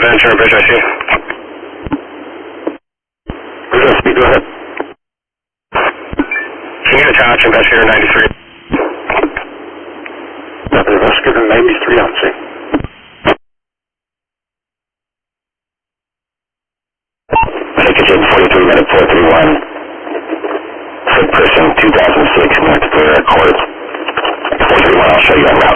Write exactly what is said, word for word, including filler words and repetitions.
Ventura Bridge, I see. Bridge, speed, go ahead. Can you attach investigator ninety-three? Copy, investigator ninety-three on scene. Ticket in forty-three minute four three one. Sick person two thousand six, north of the court. four three one, I'll show you on route.